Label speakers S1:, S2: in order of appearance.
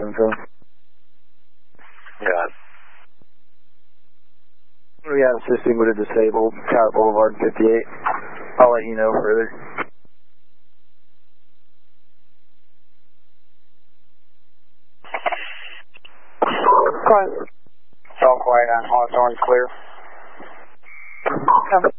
S1: info.
S2: Yeah.
S1: We have assisting with a disabled, Tower Boulevard 58. I'll let you know further.
S2: It's all quiet on Hawthorne, clear.
S1: Yeah.